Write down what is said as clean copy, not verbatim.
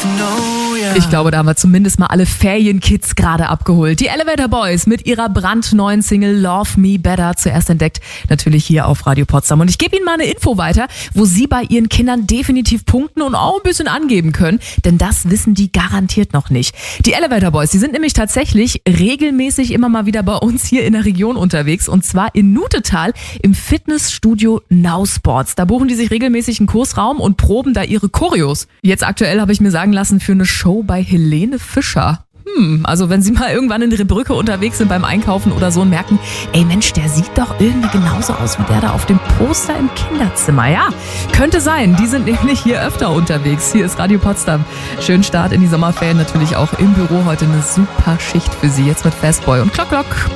Ich glaube, da haben wir zumindest mal alle Ferienkids gerade abgeholt. Die Elevator Boys mit ihrer brandneuen Single Love Me Better, zuerst entdeckt natürlich hier auf Radio Potsdam. Und ich gebe Ihnen mal eine Info weiter, wo Sie bei Ihren Kindern definitiv punkten und auch ein bisschen angeben können, denn das wissen die garantiut noch nicht. Die Elevator Boys, die sind nämlich tatsächlich regelmäßig immer mal wieder bei uns hier in der Region unterwegs, und zwar in Nutetal im Fitnessstudio Now Sports. Da buchen die sich regelmäßig einen Kursraum und proben da ihre Choreos. Jetzt aktuell habe ich mir sagen lassen, für eine Show bei Helene Fischer. Also wenn Sie mal irgendwann in Rehbrücke unterwegs sind beim Einkaufen oder so und merken, ey Mensch, der sieht doch irgendwie genauso aus wie der da auf dem Poster im Kinderzimmer. Ja, könnte sein. Die sind nämlich hier öfter unterwegs. Hier ist Radio Potsdam. Schönen Start in die Sommerferien, natürlich auch im Büro. Heute eine super Schicht für Sie. Jetzt mit Fastboy und Klock Klock.